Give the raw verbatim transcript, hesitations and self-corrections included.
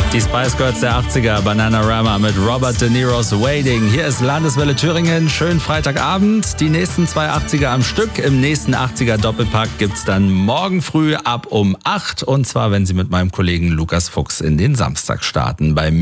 Die Spice Girls der achtziger, Bananarama mit Robert De Niro's Waiting. Hier ist Landeswelle Thüringen. Schönen Freitagabend. Die nächsten zwei achtziger am Stück. Im nächsten achtziger Doppelpack gibt's dann morgen früh ab um acht. Und zwar, wenn Sie mit meinem Kollegen Lukas Fuchs in den Samstag starten. Bei